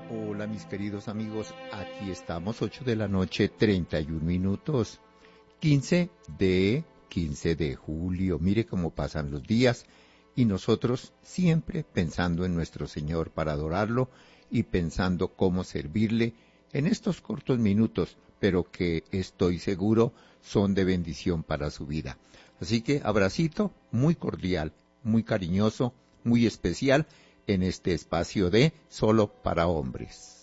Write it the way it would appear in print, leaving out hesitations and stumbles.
Hola mis queridos amigos, aquí estamos 8 de la noche, 31 minutos, 15 de julio. Mire cómo pasan los días y nosotros siempre pensando en nuestro Señor para adorarlo y pensando cómo servirle en estos cortos minutos, pero que estoy seguro son de bendición para su vida. Así que abracito muy cordial, muy cariñoso, muy especial en este espacio de Solo para Hombres.